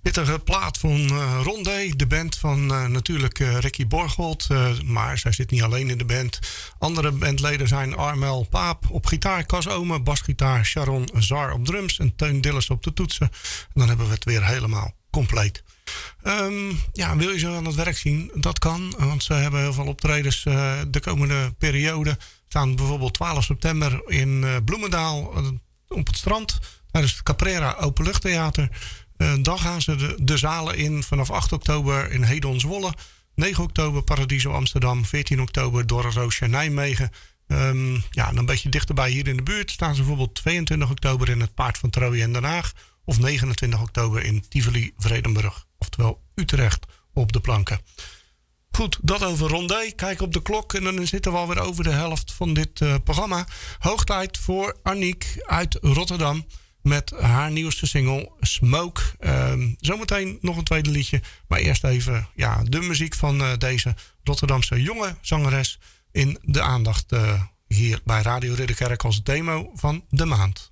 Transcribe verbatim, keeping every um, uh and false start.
Pittige plaat van uh, Rondé, de band van uh, natuurlijk uh, Ricky Borgold. Uh, maar zij zit niet alleen in de band. Andere bandleden zijn Armel Paap op gitaar, Cas Ome, basgitaar, Sharon Zar op drums en Teun Dillis op de toetsen. En dan hebben we het weer helemaal compleet. Um, ja, wil je ze aan het werk zien? Dat kan, want ze hebben heel veel optredens uh, de komende periode. Staan bijvoorbeeld twaalf september in uh, Bloemendaal uh, op het strand tijdens het Caprera Openluchttheater. Uh, dan gaan ze de, de zalen in vanaf acht oktober in Hedon Zwolle, negen oktober Paradiso Amsterdam, veertien oktober Doornroosje Nijmegen. Um, ja, en een beetje dichterbij hier in de buurt staan ze bijvoorbeeld tweeëntwintig oktober in het Paard van Troje in Den Haag of negenentwintig oktober in Tivoli Vredenburg, oftewel Utrecht op de planken. Goed, dat over Rondé. Kijk op de klok en dan zitten we alweer over de helft van dit uh, programma. Hoog tijd voor Aniek uit Rotterdam met haar nieuwste single Smoke. Um, zometeen nog een tweede liedje. Maar eerst even ja, de muziek van uh, deze Rotterdamse jonge zangeres in de aandacht uh, hier bij Radio Ridderkerk als demo van de maand.